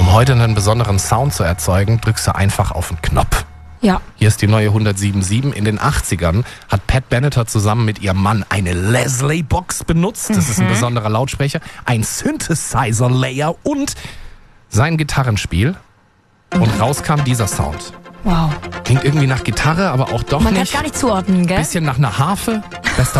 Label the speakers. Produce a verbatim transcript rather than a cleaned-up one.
Speaker 1: Um heute einen besonderen Sound zu erzeugen, drückst du einfach auf den Knopf.
Speaker 2: Ja.
Speaker 1: Hier ist die neue hundertsiebenundsiebzig. In den achtzigern hat Pat Benatar zusammen mit ihrem Mann eine Leslie-Box benutzt. Das mhm. ist ein besonderer Lautsprecher, ein Synthesizer-Layer und sein Gitarrenspiel. Und raus kam dieser Sound.
Speaker 2: Wow.
Speaker 1: Klingt irgendwie nach Gitarre, aber auch doch
Speaker 2: Man
Speaker 1: nicht.
Speaker 2: kann es gar nicht zuordnen, gell?
Speaker 1: Bisschen nach einer Harfe.